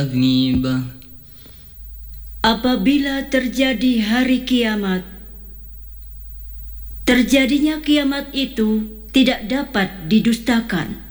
ghibah. Apabila terjadi hari kiamat, terjadinya kiamat itu tidak dapat didustakan.